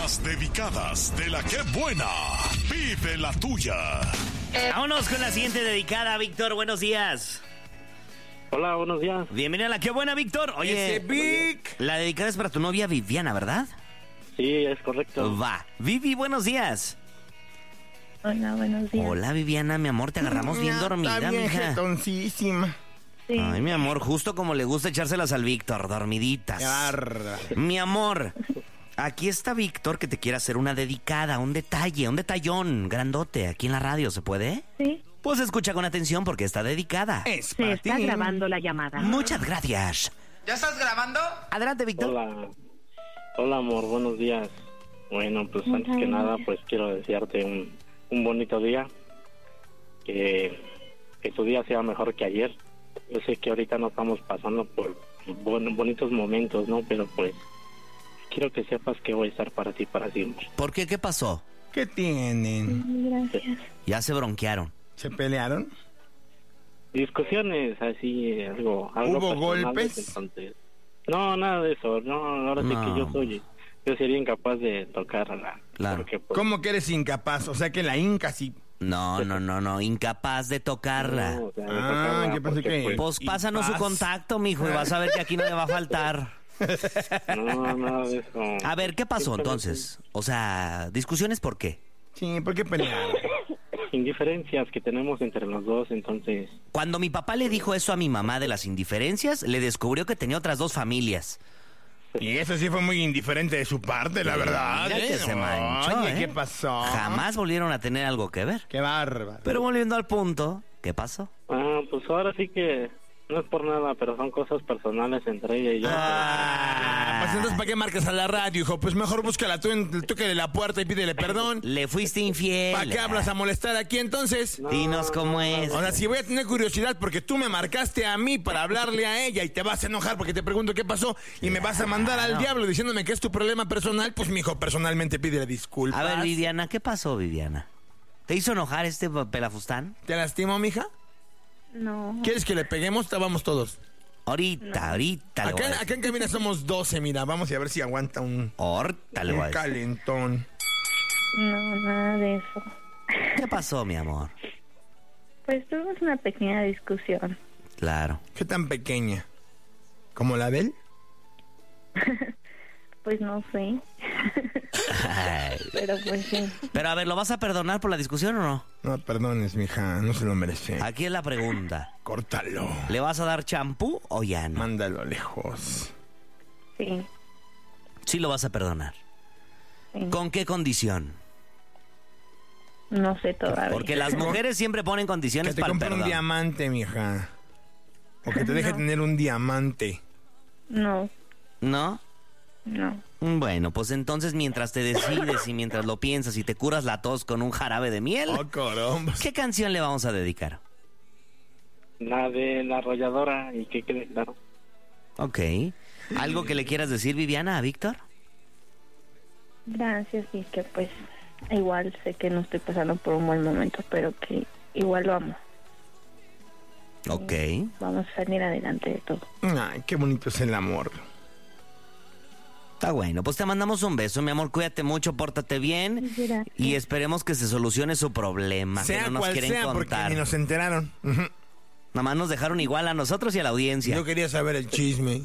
Las dedicadas de la que buena. Vive la tuya. Vámonos con la siguiente dedicada, Víctor. Buenos días. Hola, buenos días. Bienvenida a la que buena, Víctor. Oye, Vic. la dedicada es para tu novia Viviana, ¿verdad? Sí, es correcto. Va. Vivi, buenos días. Hola, buenos días. Hola, Viviana, mi amor, te agarramos bien dormida, Está bien mija. jetoncísima. Sí. Ay, mi amor, justo como le gusta echárselas al Víctor, dormiditas. Qué bárbaro. Mi amor, aquí está Víctor que te quiere hacer una dedicada, un detalle, un detallón grandote aquí en la radio, ¿se puede? Sí. Pues escucha con atención porque está dedicada. Es Se para está ti. grabando la llamada. Muchas gracias. ¿Ya estás grabando? Adelante, Víctor. Hola. Hola, amor, buenos días. Bueno, pues antes que nada, pues quiero desearte un bonito día. Que tu día sea mejor que ayer. Yo sé que ahorita no estamos pasando por bonitos momentos, ¿no? Pero pues quiero que sepas que voy a estar para ti para siempre. ¿Por qué? ¿Qué pasó? ¿Qué tienen? Gracias. Ya se bronquearon. ¿Se pelearon? Discusiones así, algo ¿Hubo personales, golpes? Entonces, no, nada de eso. No, ahora sí No. que yo sería incapaz de tocarla. Claro. Porque, pues, ¿Cómo que eres incapaz? O sea que la Inca sí. No, incapaz de tocarla. no, o sea, de Ah, tocarla, yo pensé porque, que- Pues pásanos su paz. contacto, mijo, y vas a ver que aquí no le va a faltar. No, nada de eso. A ver, ¿qué pasó entonces? O sea, ¿discusiones por qué? Sí, ¿por qué pelearon? Indiferencias que tenemos entre los dos, entonces... Cuando mi papá le dijo eso a mi mamá de las indiferencias, le descubrió que tenía otras dos familias. Y eso sí fue muy indiferente de su parte, la verdad. Mira que se manchó, Oye, ¿eh? ¿qué pasó? Jamás volvieron a tener algo que ver. Qué bárbaro. Pero volviendo al punto, ¿qué pasó? Pues ahora sí que no es por nada, pero son cosas personales entre ella y yo. Pues entonces, ¿para qué marcas a la radio, hijo? Pues mejor búscala tú, tócale la puerta y pídele perdón. Le fuiste infiel. ¿Para qué hablas a molestar aquí entonces? Dinos cómo es. O sea, si voy a tener curiosidad porque tú me marcaste a mí para hablarle a ella y te vas a enojar porque te pregunto qué pasó y me vas a mandar al diablo diciéndome que es tu problema personal, pues mijo, personalmente pídele disculpas. A ver, Viviana, ¿qué pasó, Viviana? ¿Te hizo enojar este pelafustán? ¿Te lastimo, mija? No. ¿Quieres que le peguemos? Estábamos todos. Ahorita le voy a decir. Acá en cabina somos 12, mira, vamos a ver si aguanta un Ahorita le voy a decir. calentón. No, nada de eso. ¿Qué pasó, mi amor? Pues tuvimos una pequeña discusión. Claro. ¿Qué tan pequeña? ¿Como la de él? Pues no sé. Ay. Pero pues sí. Pero a ver, ¿lo vas a perdonar por la discusión o no? No, perdones, mija, no se lo merece. Aquí es la pregunta. Córtalo. ¿Le vas a dar champú o ya no? Mándalo lejos. Sí. Sí lo vas a perdonar. Sí. ¿Con qué condición? No sé todavía. Porque las mujeres siempre ponen Que condiciones te para el compre un perdón. diamante, mija. O que te deje No. tener un diamante. No, ¿No? no. Bueno, pues entonces mientras te decides y mientras lo piensas y te curas la tos con un jarabe de miel, Oh, corombos. ¿qué canción le vamos a dedicar? La de la arrolladora y que quede claro. Ok. ¿Algo que le quieras decir, Viviana, a Víctor? Gracias y que pues igual sé que no estoy pasando por un buen momento, pero que igual lo amo. Ok. Vamos a salir adelante de todo. Ay, qué bonito es el amor. Está bueno, pues te mandamos un beso, mi amor, cuídate mucho, pórtate bien Gracias. y esperemos que se solucione su problema, que Sea no nos cual quieren sea, porque contar. ni nos enteraron. Ujú. Nada más nos dejaron igual a nosotros y a la audiencia. Yo quería saber el chisme.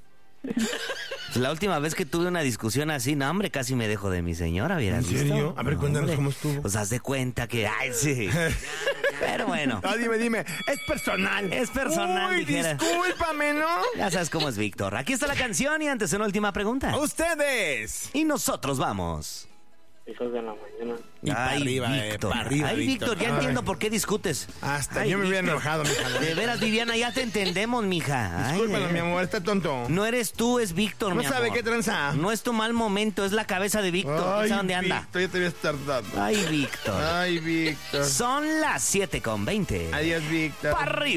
La última vez que tuve una discusión así, no, hombre, casi me dejo de mi señora, ¿vieras ¿En serio? visto? A ver, No, cuéntanos hombre. cómo estuvo. Pues haz de cuenta que, ay, sí. Pero bueno, Ah, dime, es personal. Es personal, Uy, dijera. discúlpame, ¿no? ya sabes cómo es Víctor. Aquí está la canción y antes una última pregunta. Ustedes. Y nosotros vamos. Hijos de la mañana. Y para arriba, Víctor. para arriba, Ay, Víctor, ya Ay. entiendo por qué discutes. Hasta Ay, yo me hubiera Víctor. enojado, mija. De veras, Viviana, ya te entendemos, mija. Ay, Discúlpalo, de mi veras. amor, está tonto. No eres tú, es Víctor, ¿No mi sabe amor. qué tranza? No es tu mal momento, es la cabeza de Víctor. ¿Quién sabe dónde anda? Víctor, ya te habías tardado. Ay, Víctor. Ay, Víctor. Son las 7:20. Adiós, Víctor. ¡Pa' arriba!